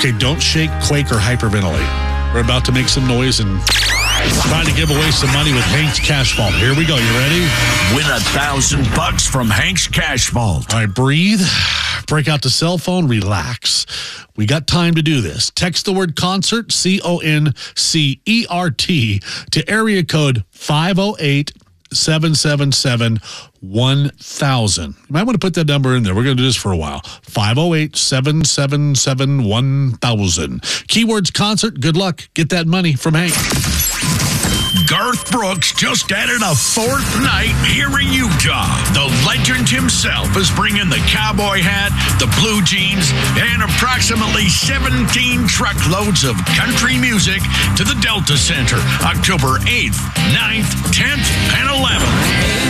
Okay, don't shake, quake, or hyperventilate. We're about to make some noise and trying to give away some money with Hank's Cash Vault. Here we go. You ready? Win $1,000 from Hank's Cash Vault. All right, breathe. Break out the cell phone. Relax. We got time to do this. Text the word concert, CONCERT, to area code 508-777-1000. You might want to put that number in there. We're going to do this for a while. 508-777-1000. Keywords concert. Good luck. Get that money from Hank. Garth Brooks just added a fourth night here in Utah. The legend himself is bringing the cowboy hat, the blue jeans, and approximately 17 truckloads of country music to the Delta Center, October 8th, 9th, 10th, and 11th.